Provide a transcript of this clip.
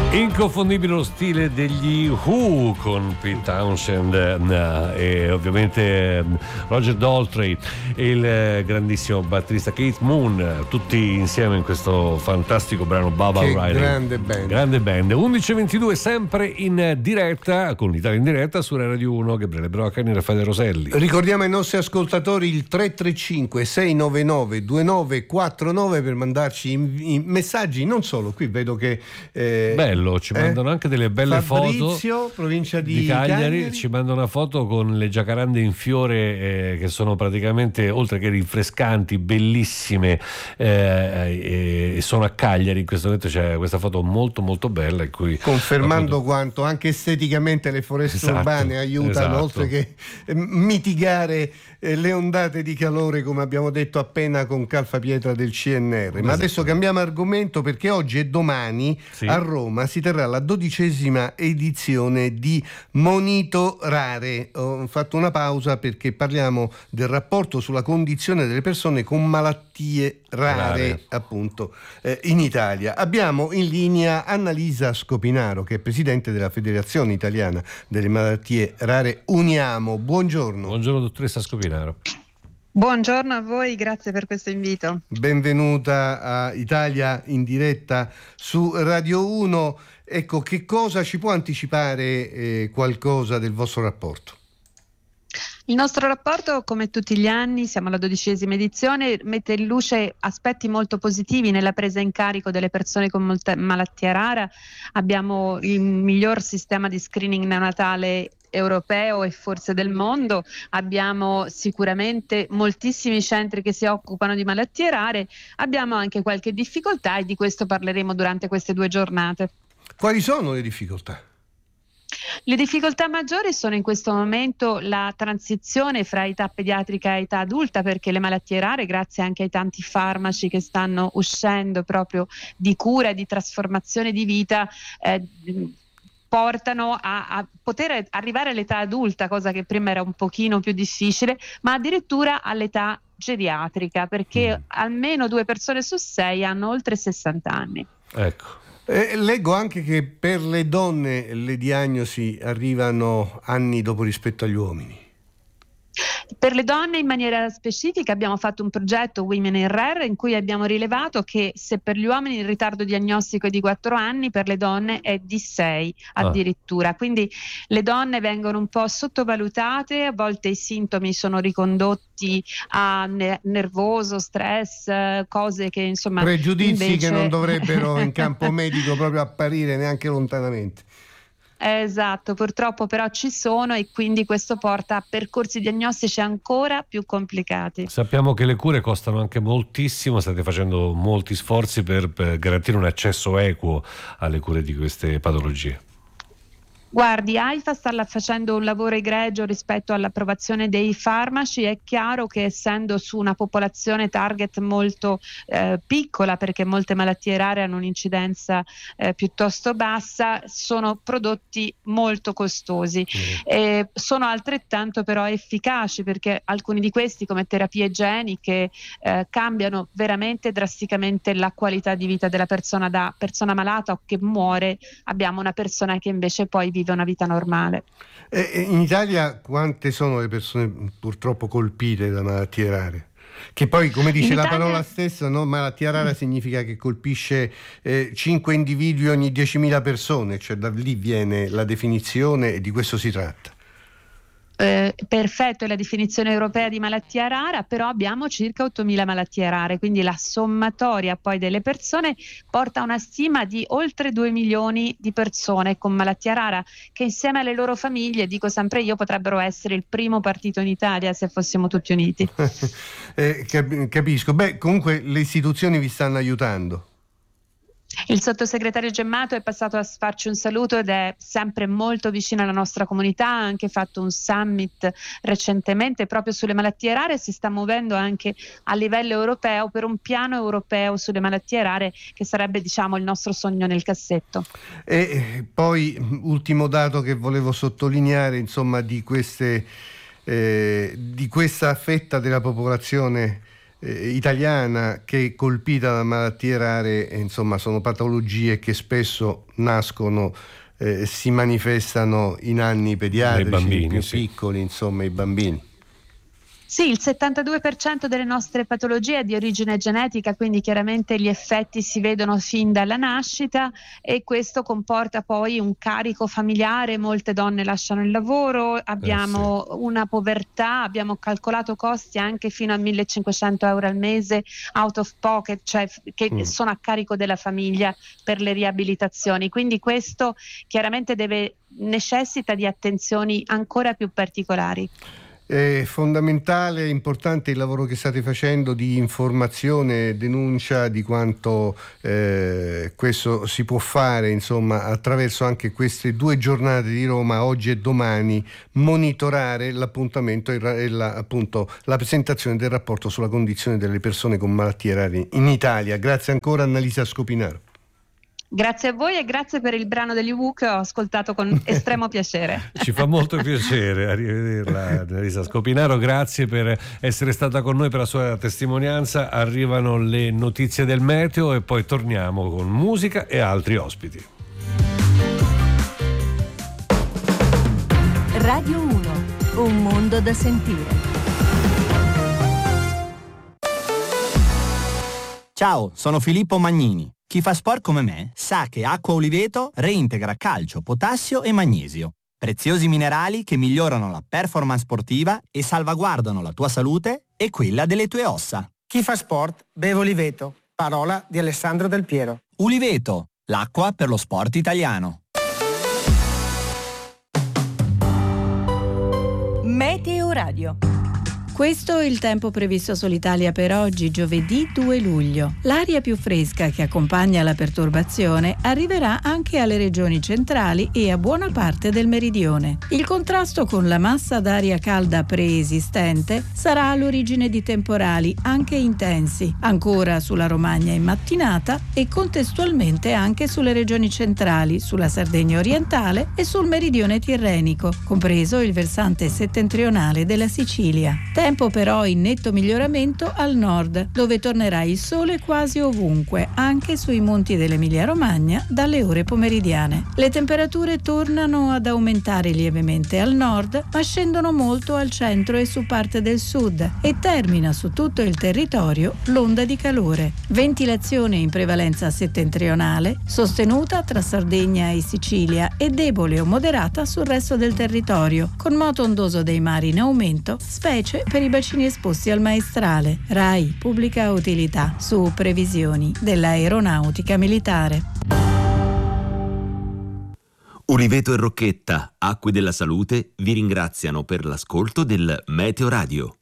Inconfondibile lo stile degli Who con Pete Townshend e ovviamente Roger Daltrey e il grandissimo batterista Keith Moon, tutti insieme in questo fantastico brano Baba O'Reilly. Grande band. 11:22 sempre in diretta con l'Italia in diretta su Radio 1. Gabriele Broccani e Raffaele Roselli. Ricordiamo ai nostri ascoltatori il 335 699 2949 per mandarci i messaggi, non solo, qui vedo che bello, ci mandano anche delle belle Fabrizio, foto provincia di Cagliari, ci mandano una foto con le giacarande in fiore che sono praticamente, oltre che rinfrescanti, bellissime, e sono a Cagliari in questo momento. C'è questa foto molto molto bella in cui, confermando appunto, quanto anche esteticamente le foreste urbane aiutano, oltre che mitigare le ondate di calore, come abbiamo detto appena con Calfa Pietra del CNR. Ma adesso cambiamo argomento, perché oggi e domani a Roma si terrà la 12ª edizione di Monitorare. Ho fatto una pausa perché parliamo del rapporto sulla condizione delle persone con malattie rare. Appunto in Italia. Abbiamo in linea Annalisa Scopinaro, che è presidente della Federazione Italiana delle Malattie Rare Uniamo. Buongiorno. Buongiorno dottoressa Scopinaro. Buongiorno a voi, grazie per questo invito. Benvenuta a Italia in diretta su Radio 1. Ecco, che cosa ci può anticipare qualcosa del vostro rapporto? Il nostro rapporto, come tutti gli anni, siamo alla 12ª edizione, mette in luce aspetti molto positivi nella presa in carico delle persone con malattia rara. Abbiamo il miglior sistema di screening neonatale europeo e forse del mondo. Abbiamo sicuramente moltissimi centri che si occupano di malattie rare. Abbiamo anche qualche difficoltà e di questo parleremo durante queste 2 giornate. Quali sono le difficoltà? Le difficoltà maggiori sono in questo momento la transizione fra età pediatrica e età adulta, perché le malattie rare, grazie anche ai tanti farmaci che stanno uscendo proprio di cura e di trasformazione di vita, portano a poter arrivare all'età adulta, cosa che prima era un pochino più difficile, ma addirittura all'età geriatrica, perché almeno 2 persone su 6 hanno oltre 60 anni. Ecco. Leggo anche che per le donne le diagnosi arrivano anni dopo rispetto agli uomini. Per le donne in maniera specifica abbiamo fatto un progetto Women in Rare in cui abbiamo rilevato che se per gli uomini il ritardo diagnostico è di 4 anni, per le donne è di 6 addirittura. Quindi le donne vengono un po' sottovalutate, a volte i sintomi sono ricondotti a nervoso, stress, cose che insomma... Pregiudizi invece... che non dovrebbero in campo medico proprio apparire neanche lontanamente. Esatto, purtroppo però ci sono, e quindi questo porta a percorsi diagnostici ancora più complicati. Sappiamo che le cure costano anche moltissimo, state facendo molti sforzi per garantire un accesso equo alle cure di queste patologie. Guardi, AIFA sta facendo un lavoro egregio rispetto all'approvazione dei farmaci. È chiaro che essendo su una popolazione target molto piccola, perché molte malattie rare hanno un'incidenza piuttosto bassa, sono prodotti molto costosi. Sono altrettanto però efficaci, perché alcuni di questi, come terapie geniche, cambiano veramente drasticamente la qualità di vita della persona. Da persona malata o che muore abbiamo una persona che invece poi vive una vita normale. In Italia quante sono le persone purtroppo colpite da malattie rare? Che poi, come dice la parola stessa, no? Malattia rara significa che colpisce 5 individui ogni 10.000 persone, cioè da lì viene la definizione e di questo si tratta. Perfetto, è la definizione europea di malattia rara, però abbiamo circa 8.000 malattie rare, quindi la sommatoria poi delle persone porta a una stima di oltre 2 milioni di persone con malattia rara, che insieme alle loro famiglie, dico sempre io, potrebbero essere il primo partito in Italia se fossimo tutti uniti. Capisco. Beh, comunque le istituzioni vi stanno aiutando. Il sottosegretario Gemmato è passato a farci un saluto ed è sempre molto vicino alla nostra comunità, ha anche fatto un summit recentemente proprio sulle malattie rare, si sta muovendo anche a livello europeo per un piano europeo sulle malattie rare, che sarebbe, diciamo, il nostro sogno nel cassetto. E poi ultimo dato che volevo sottolineare, insomma, di questa fetta della popolazione italiana che è colpita da malattie rare, insomma sono patologie che spesso nascono, si manifestano in anni pediatrici, bambini, più piccoli, insomma i bambini. Sì, il 72% delle nostre patologie è di origine genetica, quindi chiaramente gli effetti si vedono fin dalla nascita e questo comporta poi un carico familiare, molte donne lasciano il lavoro, abbiamo una povertà, abbiamo calcolato costi anche fino a 1.500 euro al mese out of pocket, cioè che sono a carico della famiglia per le riabilitazioni, quindi questo chiaramente necessita di attenzioni ancora più particolari. È fondamentale, importante il lavoro che state facendo di informazione e denuncia di quanto questo si può fare, insomma, attraverso anche queste 2 giornate di Roma, oggi e domani, monitorare l'appuntamento e la presentazione del rapporto sulla condizione delle persone con malattie rare in Italia. Grazie ancora Annalisa Scopinaro. Grazie a voi e grazie per il brano degli Who che ho ascoltato con estremo piacere. Ci fa molto piacere a rivederla, Annalisa Scopinaro, grazie per essere stata con noi, per la sua testimonianza. Arrivano le notizie del meteo e poi torniamo con musica e altri ospiti. Radio 1, un mondo da sentire. Ciao, sono Filippo Magnini. Chi fa sport come me sa che Acqua Oliveto reintegra calcio, potassio e magnesio, preziosi minerali che migliorano la performance sportiva e salvaguardano la tua salute e quella delle tue ossa. Chi fa sport beve Oliveto, parola di Alessandro Del Piero. Oliveto, l'acqua per lo sport italiano. Meteo Radio. Questo è il tempo previsto sull'Italia per oggi, giovedì 2 luglio. L'aria più fresca che accompagna la perturbazione arriverà anche alle regioni centrali e a buona parte del meridione. Il contrasto con la massa d'aria calda preesistente sarà all'origine di temporali anche intensi, ancora sulla Romagna in mattinata e contestualmente anche sulle regioni centrali, sulla Sardegna orientale e sul meridione tirrenico, compreso il versante settentrionale della Sicilia. Tempo però in netto miglioramento al nord, dove tornerà il sole quasi ovunque, anche sui monti dell'Emilia-Romagna dalle ore pomeridiane. Le temperature tornano ad aumentare lievemente al nord, ma scendono molto al centro e su parte del sud e termina su tutto il territorio l'onda di calore. Ventilazione in prevalenza settentrionale, sostenuta tra Sardegna e Sicilia e debole o moderata sul resto del territorio, con moto ondoso dei mari in aumento, specie per i bacini esposti al maestrale. RAI Pubblica Utilità, su previsioni dell'aeronautica militare. Oliveto e Rocchetta, Acque della Salute, vi ringraziano per l'ascolto del Meteo Radio.